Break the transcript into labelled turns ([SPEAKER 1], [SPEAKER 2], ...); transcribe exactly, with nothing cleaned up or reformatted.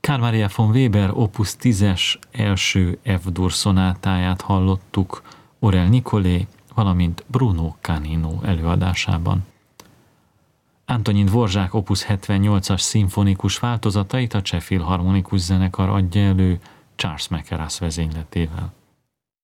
[SPEAKER 1] Carl Maria von Weber opus tízes első F-dur szonátáját hallottuk Aurel Nicolé, valamint Bruno Canino előadásában. Antonin Dvorzsák opus hetvennyolcas szimfonikus változatait a Cseh Filharmonikus Zenekar adja elő Charles Mackerras vezényletével.